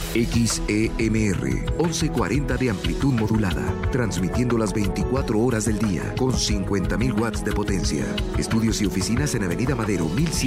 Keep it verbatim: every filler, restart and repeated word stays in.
X E M R, once cuarenta de amplitud modulada, transmitiendo las veinticuatro horas del día con cincuenta mil watts de potencia. Estudios y oficinas en Avenida Madero mil cien.